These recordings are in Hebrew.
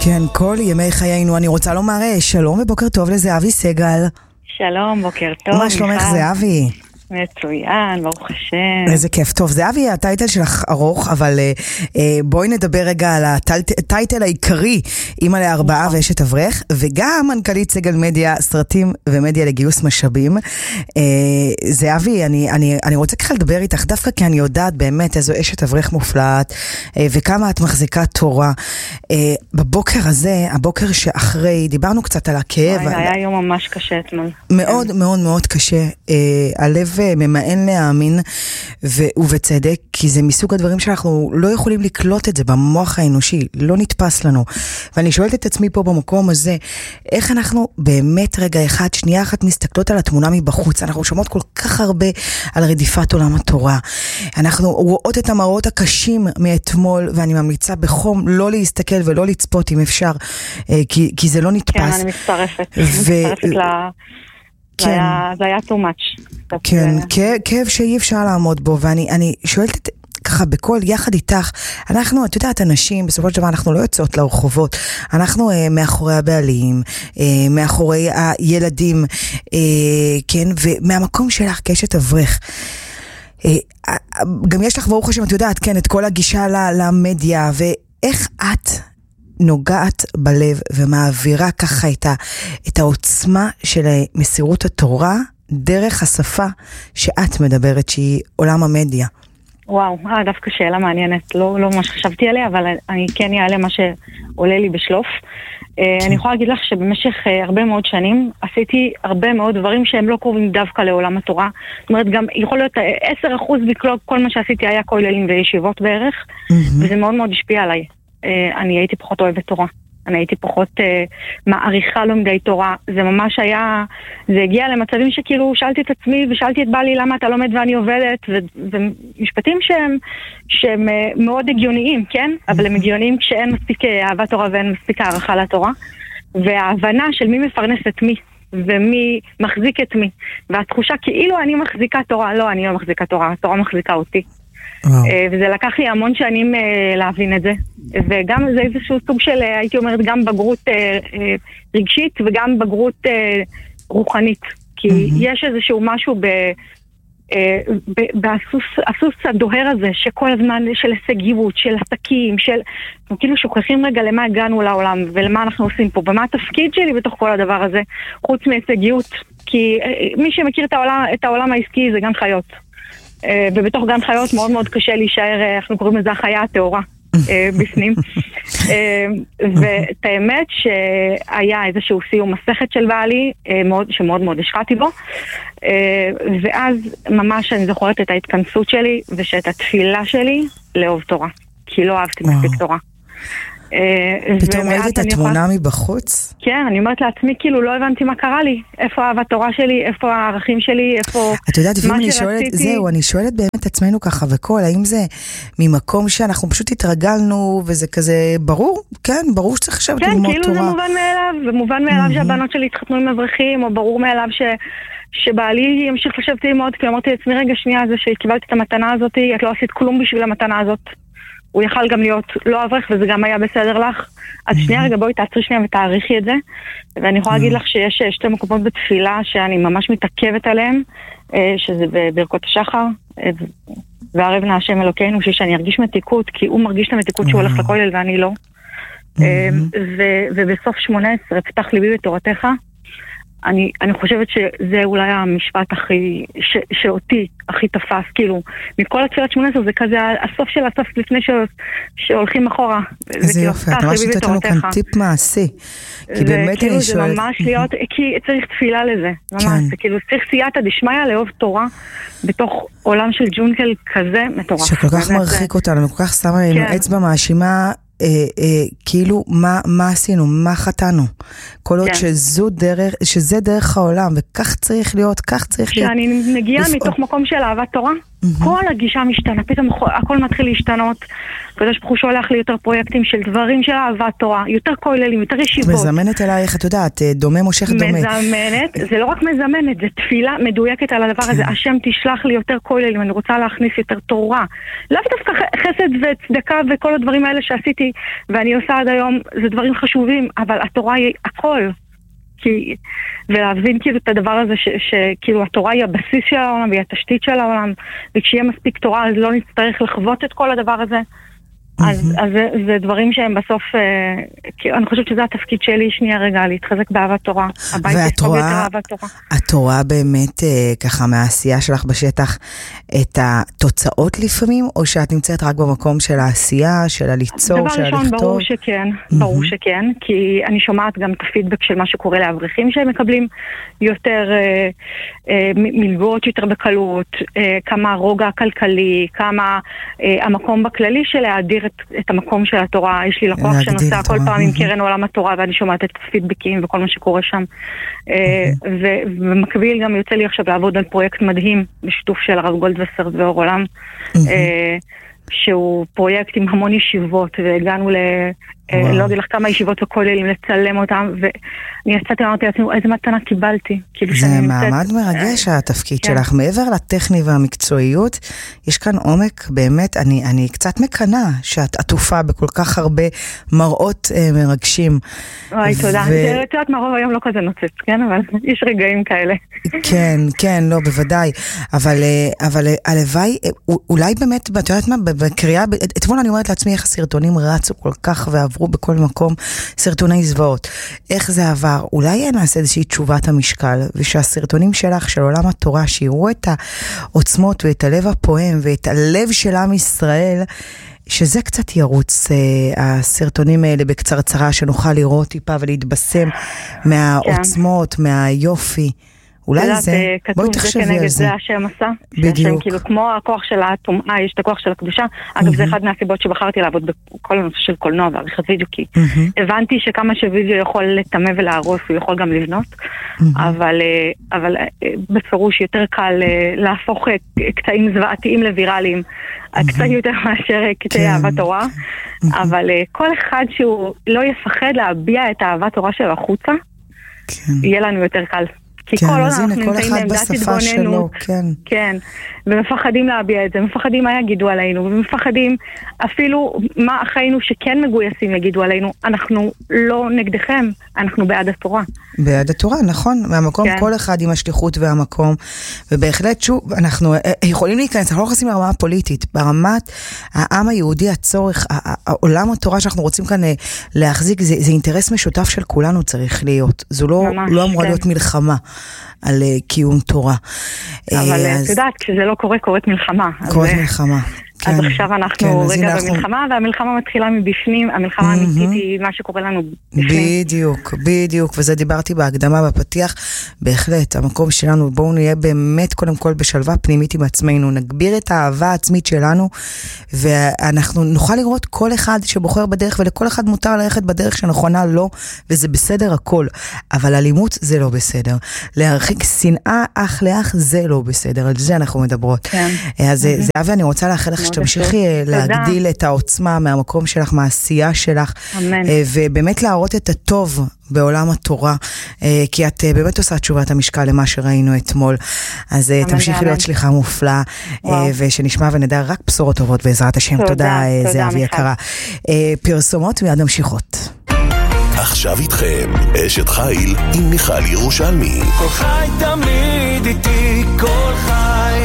כן, כל ימי חיינו. אני רוצה לומר שלום ובוקר טוב לזהבי סגל. שלום, בוקר טוב. מה שלומך זהבי? מצוין, ברוך השם. איזה כיף. טוב, זהבי, הטייטל שלך ארוך, אבל בואי נדבר רגע על הטייטל העיקרי, אמא לארבעה ואשת אברך, וגם מנכ"לית סגל מדיה, סרטים ומדיה לגיוס משאבים. זהבי, אני רוצה ככה לדבר איתך, דווקא כי אני יודעת באמת איזו אשת אברך מופלאת, וכמה את מחזיקה תורה. בבוקר הזה, הבוקר שאחרי, דיברנו קצת על הכאב. היה יום ממש קשה אתמול. מאוד מאוד מאוד קשה. הלב ממאן להאמין, ובצדק, כי זה מסוג הדברים שאנחנו לא יכולים לקלוט את זה במוח האנושי, לא נתפס לנו. ואני שואלת את עצמי פה במקום הזה, איך אנחנו באמת רגע אחד, שנייה אחת מסתכלות על התמונה מבחוץ, אנחנו שומעות כל כך הרבה על רדיפת עולם התורה, אנחנו רואות את המראות הקשים מאתמול, ואני ממליצה בחום לא להסתכל ולא לצפות אם אפשר, כי זה לא נתפס. כן, אני מצטרפת זה היה too much. כן, כאב שאי אפשר לעמוד בו, ואני שואלת ככה בכל יחד איתך, אנחנו, את יודעת, אנשים, בסופו של דבר אנחנו לא יוצאות לרחובות, אנחנו מאחורי הבעלים, מאחורי הילדים, כן, ומהמקום שלך כאשת אברך, גם יש לך ברוך השם, את יודעת, כן, את כל הגישה למדיה, ואיך את נוגעת בלב ומעבירה ככה את העוצמה של מסירות התורה דרך השפה שאת מדברת, שהיא עולם המדיה. וואו, דווקא שאלה מעניינת, לא ממש חשבתי עליה, אבל אני כן אעלה מה שעולה לי בשלוף. אני יכולה להגיד לך שבמשך הרבה מאוד שנים עשיתי הרבה מאוד דברים שהם לא קרובים דווקא לעולם התורה. זאת אומרת, גם יכול להיות 10% מכל מה שעשיתי היה כוללים וישיבות בערך, וזה מאוד מאוד השפיע עליי. אני הייתי פחות אוהבת תורה, אני הייתי פחות מעריכה לומדי תורה, זה ממש היה, זה הגיע למצבים שכאילו שאלתי את עצמי ושאלתי את בעלי למה אתה לומד ואני עובדת, ומשפטים שהם מאוד הגיוניים, כן? אבל הם הגיוניים כשאין מספיק אהבת תורה ואין מספיק הערכה לתורה, וההבנה של מי מפרנס את מי ומי מחזיק את מי, והתחושה כאילו אני מחזיקה תורה, לא, אני לא מחזיקה תורה, התורה מחזיקה אותי. וזה לקח לי המון שנים להבין את זה, וגם זה איזשהו סוג של, הייתי אומרת, גם בגרות רגשית וגם בגרות רוחנית, כי יש איזשהו משהו בסוס הדוהר הזה שכל הזמן של הישגיות, של עסקים, אנחנו כאילו שוכחים רגע למה הגענו לעולם ולמה אנחנו עושים פה, ומה התפקיד שלי בתוך כל הדבר הזה חוץ מהישגיות, כי מי שמכיר את העולם העסקי זה גן חיות, ובתוך גן חיות מאוד מאוד קשה להישאר, אנחנו קוראים לזה החיה התאורה בפנים. ואת האמת שהיה איזשהו סיום מסכת של בעלי שמאוד מאוד השקעתי בו, ואז ממש אני זוכרת את ההתכנסות שלי ושאת התפילה שלי לאהוב תורה, כי לא אהבתי מספיק תורה. פתאום ראיתי את התמונה מבחוץ? כן, אני אומרת לעצמי, כאילו לא הבנתי מה קרה לי, איפה אהבת תורה שלי, איפה הערכים שלי, איפה את יודעת, ואם אני שואלת באמת עצמנו ככה וכל, האם זה ממקום שאנחנו פשוט התרגלנו וזה כזה ברור? כן, ברור שצריך עכשיו ללמוד תורה. כן, כאילו זה מובן מאליו, ומובן מאליו שהבנות שלי התחתנו עם אברכים, או ברור מאליו שבעלי ימשיך לשבת ללמוד, כי אמרתי לעצמי רגע שנייה זה שקיבלתי את המתנה הזאת, את לא עשית כלום בשביל המתנה הזאת. הוא יכל גם להיות לא אברך, וזה גם היה בסדר לך. אז שנייה רגע, בואי תעצרי שנייה ותעריכי את זה. ואני יכולה להגיד לך שיש שתי מקומות בתפילה שאני ממש מתעכבת עליהם, שזה בברכות השחר, וערב נא השם אלוקינו, שאני ארגיש מתיקות, כי הוא מרגיש את המתיקות שהוא הולך לכולל ואני לא. ובסוף 18, פתח ליבי בתורתך, אני חושבת שזה אולי המשפט שאותי הכי תפס, כאילו, מכל התפילת 18 זה כזה הסוף של הסוף לפני שהולכים אחורה. איזה יופי, את ממש נתת לנו כאן טיפ מעשי. כי באמת אני שואלת... זה ממש להיות, כי צריך תפילה לזה, ממש, זה כאילו צריך סייעתא דשמיא לאהוב תורה, בתוך עולם של ג'ונגל כזה מטורף. שכל כך מרחיק אותנו, כל כך שמה לנו אצבע מאשימה, כאילו מה עשינו, מה חטאנו, כל עוד שזה דרך העולם, וכך צריך להיות, כך צריך להיות. שאני מגיעה מתוך מקום של אהבת תורה, כל הגישה משתנה, פתאום הכל מתחיל להשתנות, הקדוש ברוך הוא שולח לי יותר פרויקטים של דברים של אהבת תורה, יותר כוללים, יותר ישיבות. מזמנת אלייך, את יודעת, דומה מושך דומה. מזמנת, זה לא רק מזמנת, זה תפילה מדויקת על הדבר הזה, השם תשלח לי יותר כוללים, אני רוצה להכניס יותר תורה. לאו דווקא חסד וצדקה וכל הדברים האלה שעשיתי, ואני עושה עד היום, זה דברים חשובים, אבל התורה היא הכל. ולהבין כאילו את הדבר הזה שכאילו התורה היא הבסיס של העולם והיא התשתית של העולם, וכשיהיה מספיק תורה אז לא נצטרך לחוות את כל הדבר הזה. אז זה דברים שהם בסוף, אני חושבת שזה התפקיד שלי שנייה רגע, להתחזק באהבת תורה. והתורה באמת ככה מהעשייה שלך בשטח את התוצאות לפעמים, או שאת נמצאת רק במקום של העשייה, של הליצור, של הלכתוב? דבר ראשון, ברור שכן, כי אני שומעת גם את הפידבק של מה שקורה לאברכים שהם מקבלים יותר מלגות יותר בקלות, כמה רוגע כלכלי, כמה המקום בכללי של להאדיר את המקום של התורה. יש לי לקוח שנוסע כל פעם עם קרן עולם התורה, ואני שומעת את הפידבקים וכל מה שקורה שם. ובמקביל גם יוצא לי עכשיו לעבוד על פרויקט מדהים בשיתוף של הרב גולדווסר ואור עולם, שהוא פרויקט עם המון ישיבות, והגענו לא אגיד לך כמה ישיבות וכוללים, לצלם אותם, ואני יצאתי ואמרתי לעצמי, איזה מתנה קיבלתי. זה מעמד מרגש התפקיד שלך, מעבר לטכני והמקצועיות, יש כאן עומק, באמת, אני קצת מקנה שאת עטופה בכל כך הרבה מראות מרגשים. אוי, תודה. זה יודעת מרוב היום לא כזה נוצץ, כן? אבל יש רגעים כאלה. כן, לא, בוודאי. אבל הלוואי, אולי באמת, את יודעת מה, בקריאה, אתמול אני אומרת לעצמי איך הסרטונים רצו כל כך ועברו בכל מקום סרטוני זוועות. איך זה עבר? אולי נעשה איזושהי תשובת המשקל, ושהסרטונים שלך, של עולם התורה, שיראו את העוצמות ואת הלב הפועם ואת הלב של עם ישראל, שזה קצת ירוץ הסרטונים האלה בקצרצרה, שנוכל לראות טיפה ולהתבשם מהעוצמות, מהיופי. אולי זה, בואי תחשבי על זה. זה השם עשה. בדיוק. כאילו כמו הכוח של התומעה, יש את הכוח של הקדושה. אגב, זה אחד מהסיבות שבחרתי לעבוד בכל הנושא של קולנוע ועריכת וידאו, כי הבנתי שכמה שווידאו יכול לטמא ולהרוס, הוא יכול גם לבנות, אבל בפירוש יותר קל להפוך קטעים זוועתיים לוויראליים, קצת יותר מאשר קטעי אהבת תורה, אבל כל אחד שהוא לא יפחד להביע את האהבת תורה שלו החוצה, יהיה לנו יותר קל. כן, אז הנה, כל אחד בשפה שלו, כן, ומפחדים להביע את זה, מפחדים מה יגידו עלינו, ומפחדים אפילו מה אחיינו שכן מגויסים יגידו עלינו, אנחנו לא נגדכם, אנחנו בעד התורה. בעד התורה, נכון, מהמקום כל אחד עם השליחות והמקום, ובהחלט שוב, אנחנו יכולים להיכנס, אנחנו לא נכנסים לרמה הפוליטית, ברמת העם היהודי, הצורך, העולם התורה שאנחנו רוצים כאן להחזיק, זה אינטרס משותף של כולנו צריך להיות, זו לא אמורה להיות מלחמה על קיום תורה. אבל את יודעת, כשזה לא קורה, קורית מלחמה. קורית מלחמה. אז עכשיו אנחנו רגע במלחמה, והמלחמה מתחילה מבפנים, המלחמה האמיתית היא מה שקורה לנו בפנים. בדיוק, וזה דיברתי בהקדמה בפתיח, בהחלט, המקום שלנו, בואו נהיה באמת קודם כל בשלווה פנימית עם עצמנו, נגביר את האהבה העצמית שלנו, ואנחנו נוכל לראות כל אחד שבוחר בדרך, ולכל אחד מותר ללכת בדרך שנכונה לו, וזה בסדר הכל, אבל אלימות זה לא בסדר. להרחיק שנאה אח לאח זה לא בסדר, על זה אנחנו מדברות. אז זהבי, אני רוצה לאחל לך שתמשיכי להגדיל את העוצמה מהמקום שלך, מהעשייה שלך, ובאמת להראות את הטוב בעולם התורה, כי את באמת עושה תשובת המשקל למה שראינו אתמול. אז תמשיכי להיות שליחה מופלאה, ושנשמע ונדע רק בשורות טובות בעזרת השם. תודה, זהבי יקרה. פרסומות מיד ממשיכות. עכשיו איתכם, אשת חיל עם מיכל ירושלמי. כל חי תמיד איתי, כל חי.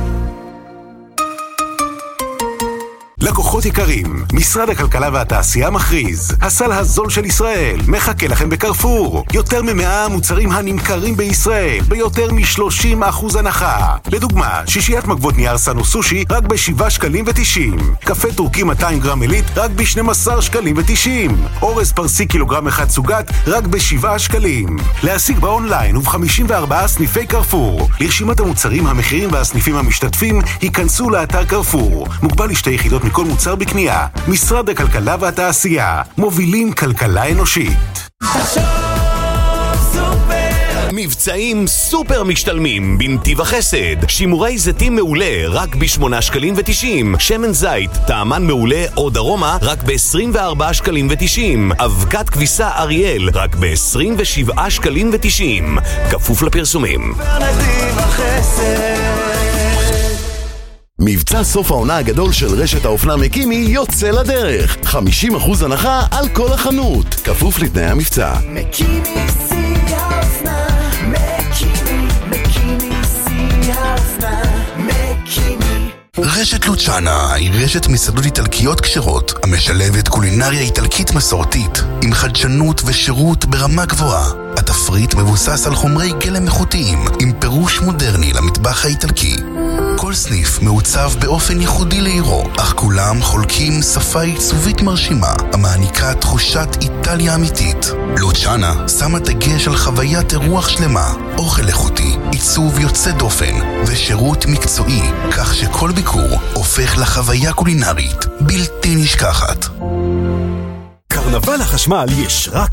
לקוחות יקרים, משרד הכלכלה והתעשייה מכריז, הסל הזול של ישראל מחכה לכם בקרפור. יותר מ100 מוצרים הנמכרים בישראל ביותר מ30% הנחה. לדוגמה, שישיית מגבות נייר סנו סושי רק ב7.90 שקלים, קפה טורקי 200 גרם עילית רק ב12.90 שקלים, אורז פרסי קילוגרם אחד סוגת רק ב7 שקלים. להשיג באונליין וב54 סניפי קרפור. לרשימת המוצרים, המחירים והסניפים המשתתפים היכנסו לאתר קרפור. מוגבל לשתי יחידות מכל מוצר בקנייה. משרד הכלכלה והתעשייה, מובילים כלכלה אנושית. תחשוב סופר, מבצעים סופר משתלמים בנתיב החסד. שימורי זיתים מעולה רק ב8.90 שקלים. שמן זית, טעמן מעולה או דרומה רק ב24.90 שקלים. אבקת כביסה אריאל רק ב27.90 שקלים. כפוף לפרסומים. בנתיב החסד. מבצע סוף העונה הגדול של רשת האופנה מקימי יוצא לדרך. 50% הנחה על כל החנות. כפוף לתנאי המבצע. מקימי שיא האופנה. מקימי שיא האופנה. מקימי. רשת לוצ'אנה היא רשת מסעדות איטלקיות כשרות המשלבת קולינריה איטלקית מסורתית עם חדשנות ושירות ברמה גבוהה. התפריט מבוסס על חומרי גלם איכותיים עם פירוש מודרני למטבח האיטלקי. כל סניף מעוצב באופן ייחודי לעירו, אך כולם חולקים שפה עיצובית מרשימה המעניקה תחושת איטליה אמיתית. לוצ'אנה שמה דגש על חוויית אירוח שלמה, אוכל איכותי, עיצוב יוצא דופן ושירות מקצועי, כך שכל ביקור הופך לחוויה קולינרית בלתי נשכחת. קרנבל החשמל יש רק